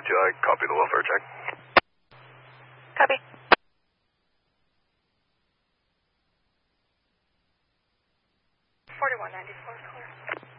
RTI, copy the welfare check. Copy. 4194 is clear.